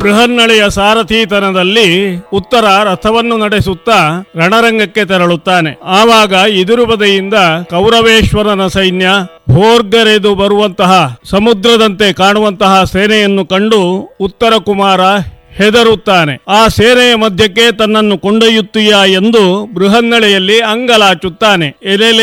ಬೃಹನ್ನಳೆಯ ಸಾರಥಿತನದಲ್ಲಿ ಉತ್ತರ ರಥವನ್ನು ನಡೆಸುತ್ತಾ ರಣರಂಗಕ್ಕೆ ತೆರಳುತ್ತಾನೆ. ಆವಾಗ ಎದುರು ಬದಿಯಿಂದ ಕೌರವೇಶ್ವರನ ಸೈನ್ಯ ಭೋರ್ಗರೆದು ಬರುವಂತಹ ಸಮುದ್ರದಂತೆ ಕಾಣುವಂತಹ ಸೇನೆಯನ್ನು ಕಂಡು ಉತ್ತರ ಕುಮಾರ ಹೆದರುತ್ತಾನೆ. ಆ ಸೇನೆಯ ಮಧ್ಯಕ್ಕೆ ತನ್ನನ್ನು ಕೊಂಡೊಯ್ಯುತ್ತೀಯಾ ಎಂದು ಬೃಹನ್ನಳೆಯಲ್ಲಿ ಅಂಗಲಾಚುತ್ತಾನೆ. ಎಲೆಲೆ